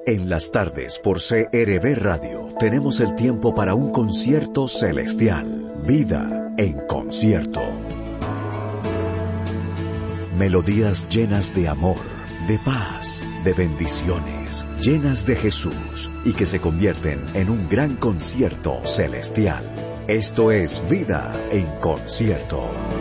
En las tardes por CRB Radio tenemos el tiempo para un concierto celestial. Vida en concierto. Melodías llenas de amor, de paz, de bendiciones, llenas de Jesús y que se convierten en un gran concierto celestial. Esto es Vida en concierto.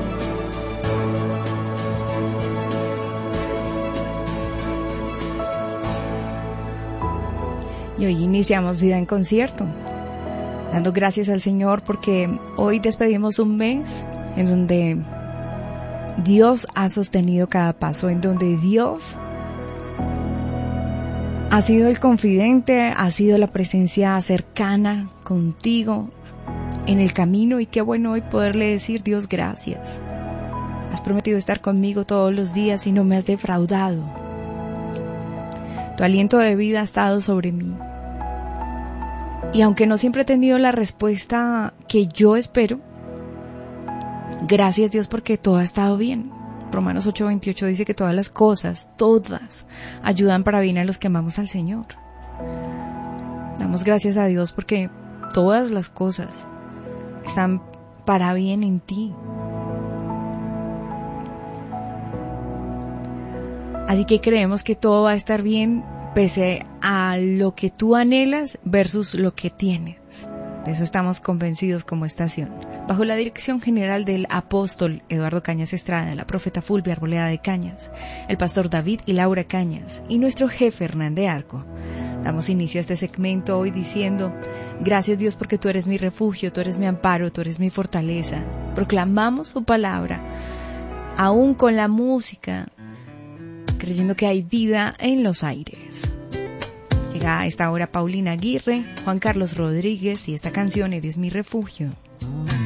Y hoy iniciamos Vida en concierto, dando gracias al Señor porque hoy despedimos un mes en donde Dios ha sostenido cada paso, en donde Dios ha sido el confidente, ha sido la presencia cercana contigo en el camino, y qué bueno hoy poderle decir: Dios, gracias. Has prometido estar conmigo todos los días y no me has defraudado. Tu aliento de vida ha estado sobre mí. Y aunque no siempre he tenido la respuesta que yo espero, gracias Dios porque todo ha estado bien. Romanos 8:28 dice que todas las cosas, todas, ayudan para bien a los que amamos al Señor. Damos gracias a Dios porque todas las cosas están para bien en ti. Así que creemos que todo va a estar bien pese a lo que tú anhelas versus lo que tienes. De eso estamos convencidos como estación. Bajo la dirección general del apóstol Eduardo Cañas Estrada, la profeta Fulvia Arboleda de Cañas, el pastor David y Laura Cañas y nuestro jefe Hernán de Arco, damos inicio a este segmento hoy diciendo: gracias Dios porque tú eres mi refugio, tú eres mi amparo, tú eres mi fortaleza. Proclamamos su palabra, aún con la música, creyendo que hay vida en los aires. Llega a esta hora Paulina Aguirre, Juan Carlos Rodríguez y esta canción Eres mi refugio.